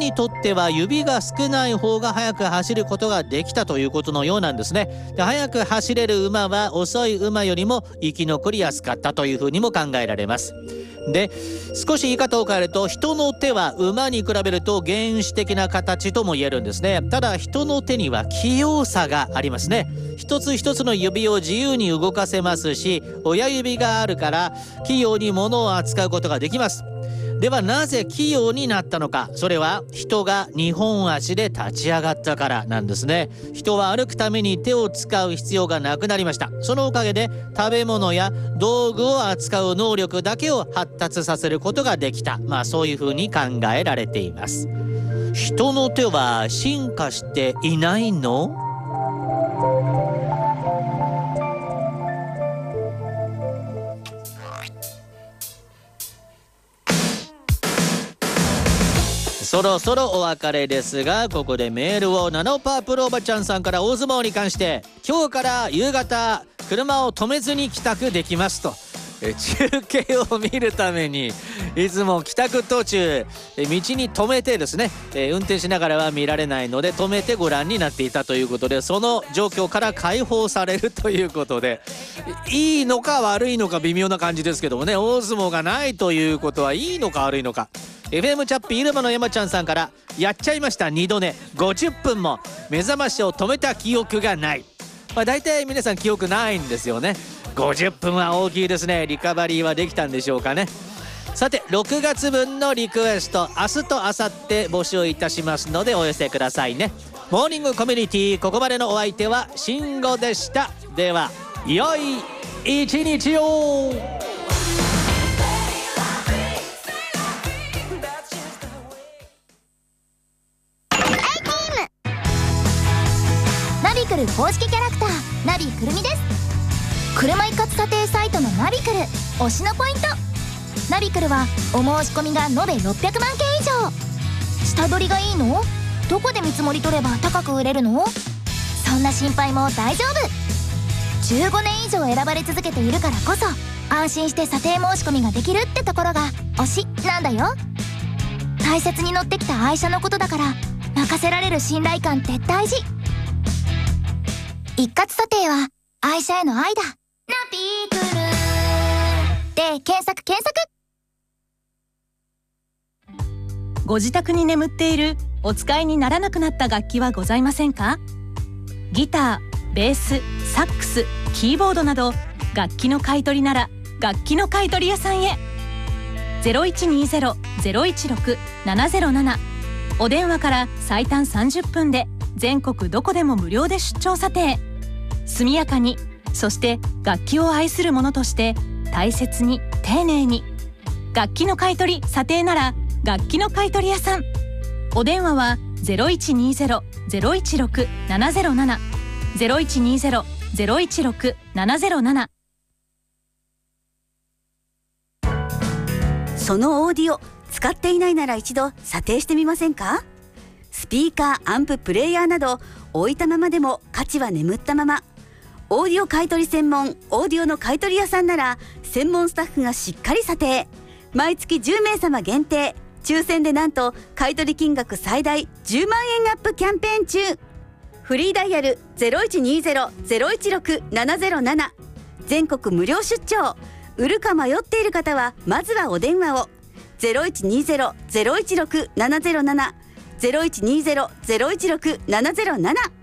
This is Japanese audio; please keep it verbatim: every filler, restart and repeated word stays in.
にとっては指が少ない方が速く走ることができたということのようなんですね。で、速く走れる馬は遅い馬よりも生き残りやすかったというふうにも考えられます。で、少し言い方を変えると、人の手は馬に比べると原始的な形とも言えるんですね。ただ人の手には器用さがありますね。一つ一つの指を自由に動かせますし、親指があるから器用に物を扱うことができます。ではなぜ器用になったのか。それは人がにほん足で立ち上がったからなんですね。人は歩くために手を使う必要がなくなりました。そのおかげで食べ物や道具を扱う能力だけを発達させることができた。まあそういうふうに考えられています。人の手は進化していないの？そろそろお別れですが、ここでメールを。ナノパープルおばちゃんさんから大相撲に関して、今日から夕方車を止めずに帰宅できますと。え中継を見るためにいつも帰宅途中え道に止めてですね、え運転しながらは見られないので止めてご覧になっていたということで、その状況から解放されるということで、いいのか悪いのか微妙な感じですけどもね。大相撲がないということはいいのか悪いのか。 エフエム チャッピー入間の山ちゃんさんから、やっちゃいましたにど寝、ごじゅっぷんも目覚ましを止めた記憶がない。まあ大体皆さん記憶ないんですよね。ごじゅっぷんは大きいですね。リカバリーはできたんでしょうかね。さてろくがつぶんのリクエスト、明日と明後日募集いたしますのでお寄せくださいね。モーニングコミュニティ、ここまでのお相手は慎吾でした。では良い一日を。 ナビクル公式キャラクターナビくるみです。車一括査定サイトのナビクル推しのポイント。ナビクルはお申し込みが延べろっぴゃくまんけん以上。下取りがいいの？どこで見積もり取れば高く売れるの？そんな心配も大丈夫。じゅうごねん以上選ばれ続けているからこそ安心して査定申し込みができるってところが推しなんだよ。大切に乗ってきた愛車のことだから、任せられる信頼感って大事。一括査定は愛車への愛だ。ナビクルで検索検索。 ご自宅に眠っているお使いにならなくなった楽器はございませんか？ギター、ベース、サックス、キーボードなど楽器の買い取りなら楽器の買い取り屋さんへ。 ゼロいちにゼロ ゼロいちろく ななゼロなな お電話から最短さんじゅっぷんで全国どこでも無料で出張査定。速やかに、そして楽器を愛する者として大切に丁寧に。楽器の買い取り査定なら楽器の買い取り屋さん。お電話は ゼロいちにゼロ ゼロいちろく ななゼロなな ゼロいちにゼロ ゼロいちろく ななゼロなな。 そのオーディオ使っていないなら一度査定してみませんか？スピーカー、アンプ、プレイヤーなど置いたままでも価値は眠ったまま。オーディオ買取専門オーディオの買取屋さんなら専門スタッフがしっかり査定。毎月じゅうめいさま限定、抽選でなんと買取金額最大じゅうまんえんアップキャンペーン中。フリーダイヤル ゼロいちにゼロ ゼロいちろく ななゼロなな。 全国無料出張。売るか迷っている方はまずはお電話を。 ゼロいちにゼロ ゼロいちろく ななゼロなな ゼロいちにゼロ ゼロいちろく ななゼロなな。